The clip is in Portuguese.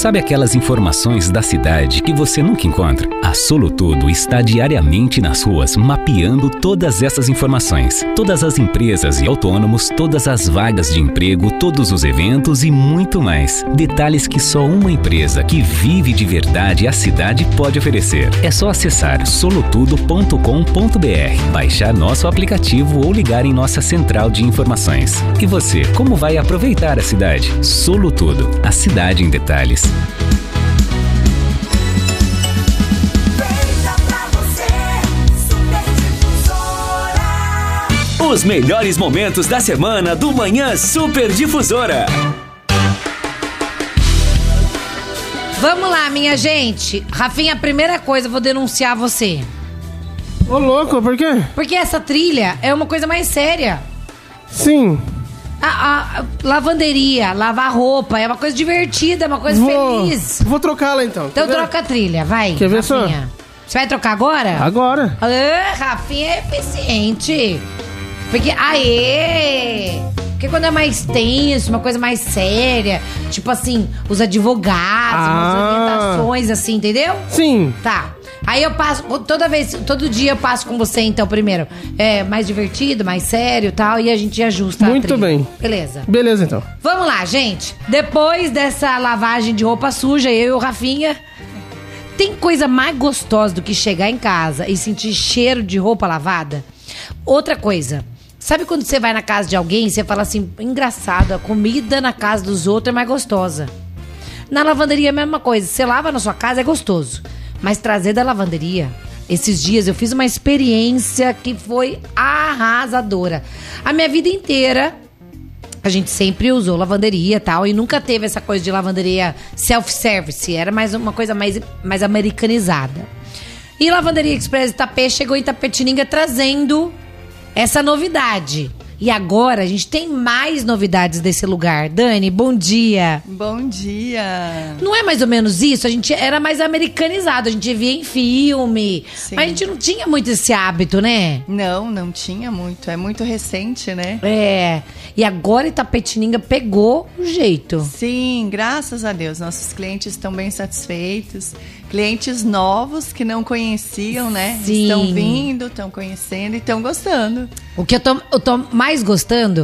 Sabe aquelas informações da cidade que você nunca encontra? A Solutudo está diariamente nas ruas mapeando todas essas informações. Todas as empresas e autônomos, todas as vagas de emprego, todos os eventos e muito mais. Detalhes que só uma empresa que vive de verdade a cidade pode oferecer. É só acessar solutudo.com.br, baixar nosso aplicativo ou ligar em nossa central de informações. E você, como vai aproveitar a cidade? Solutudo, a cidade em detalhes. Os melhores momentos da semana do Manhã Super Difusora. Vamos lá, minha gente. Rafinha, a primeira coisa, eu vou denunciar você. Ô, louco, por quê? Porque essa trilha é uma coisa mais séria. Sim. A lavanderia, lavar roupa, é uma coisa divertida, é uma coisa feliz. Vou trocá-la então. Então troca a trilha, vai. Quer ver só? Rafinha. Você vai trocar agora? Agora. Rafinha é eficiente. Porque, porque quando é mais tenso, uma coisa mais séria, tipo assim, os advogados, umas orientações assim, entendeu? Sim. Tá. Aí eu passo, todo dia eu passo com você, então, primeiro. É mais divertido, mais sério e tal, e a gente ajusta a Muito trilha. bem. Beleza. Beleza, então. Vamos lá, gente. Depois dessa lavagem de roupa suja, eu e o Rafinha, tem coisa mais gostosa do que chegar em casa e sentir cheiro de roupa lavada? Outra coisa. Sabe quando você vai na casa de alguém e você fala assim, engraçado, a comida na casa dos outros é mais gostosa. Na lavanderia é a mesma coisa. Você lava na sua casa, é gostoso. Mas trazer da lavanderia, esses dias eu fiz uma experiência que foi arrasadora. A minha vida inteira, a gente sempre usou lavanderia e tal, e nunca teve essa coisa de lavanderia self-service. Era mais uma coisa mais americanizada. E Lavanderia Express Itapê chegou em Itapetininga trazendo essa novidade. E agora a gente tem mais novidades desse lugar. Dani, bom dia. Bom dia. Não é mais ou menos isso? A gente era mais americanizado, a gente via em filme. Sim. Mas a gente não tinha muito esse hábito, né? Não tinha muito. É muito recente, né? É. E agora Itapetininga pegou o jeito. Sim, graças a Deus. Nossos clientes estão bem satisfeitos. Clientes novos que não conheciam, né? Sim. Estão vindo, estão conhecendo e estão gostando. O que eu tô mais gostando